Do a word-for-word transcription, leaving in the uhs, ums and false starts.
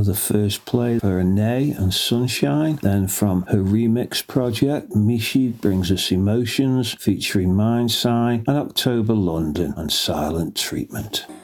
of the first play for Anae and Sunshine. Then from her remix project, Mishi brings us Emotions featuring Mind Sign and October London and Silent Treatment.